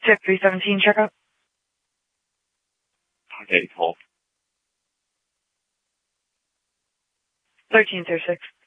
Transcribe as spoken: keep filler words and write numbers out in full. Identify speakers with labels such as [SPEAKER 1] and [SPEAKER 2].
[SPEAKER 1] Tip three seventeen, checkup.
[SPEAKER 2] Okay, cool.
[SPEAKER 1] thirteen zero six.